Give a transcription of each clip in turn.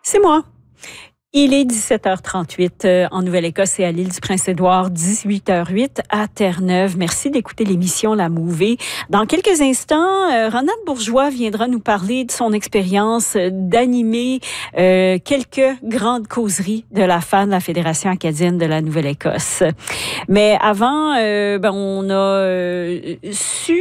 C'est moi. Il est 17h38 en Nouvelle-Écosse et à l'île du Prince-Édouard, 18h08 à Terre-Neuve. Merci d'écouter l'émission La Mouvée. Dans quelques instants, Ronald Bourgeois viendra nous parler de son expérience d'animer quelques grandes causeries de la FAN, la Fédération acadienne de la Nouvelle-Écosse. Mais avant, on a su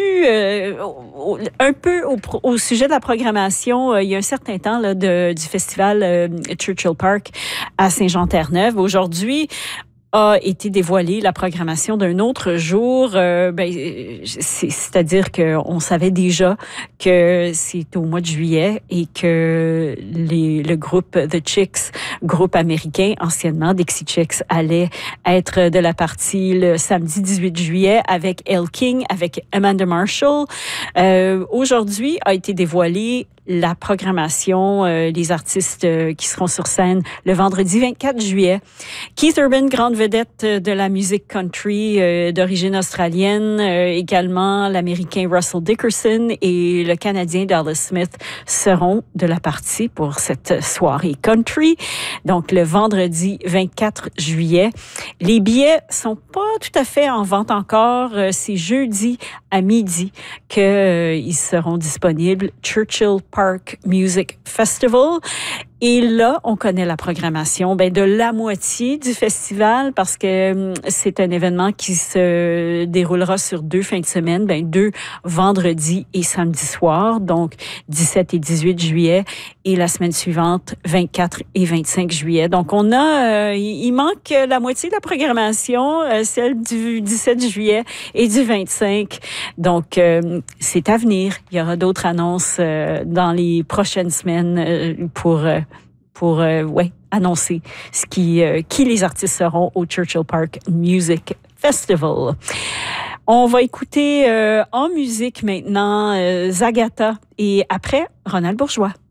un peu au sujet de la programmation il y a un certain temps là, du festival Churchill Park à Saint-Jean-Terre-Neuve. Aujourd'hui a été dévoilée la programmation d'un autre jour. C'est-à-dire qu'on savait déjà que c'est au mois de juillet et que le groupe The Chicks, groupe américain, anciennement Dixie Chicks, allait être de la partie le samedi 18 juillet avec Elle King, avec Amanda Marshall. Aujourd'hui a été dévoilée la programmation des artistes qui seront sur scène le vendredi 24 juillet. Keith Urban, grande vedette de la musique country d'origine australienne, également l'Américain Russell Dickerson et le Canadien Dallas Smith seront de la partie pour cette soirée country. Donc, le vendredi 24 juillet. Les billets sont pas tout à fait en vente encore. C'est jeudi à midi qu'ils seront disponibles. Churchill Park Music Festival. Et là, on connaît la programmation de la moitié du festival parce que c'est un événement qui se déroulera sur 2 fins de semaine, 2 vendredis et samedi soir, donc 17 et 18 juillet et la semaine suivante, 24 et 25 juillet. Donc, on a, il manque la moitié de la programmation, celle du 17 juillet et du 25. Donc, c'est à venir. Il y aura d'autres annonces dans les prochaines semaines pour annoncer qui les artistes seront au Churchill Park Music Festival. On va écouter en musique maintenant Zagata et après Ronald Bourgeois.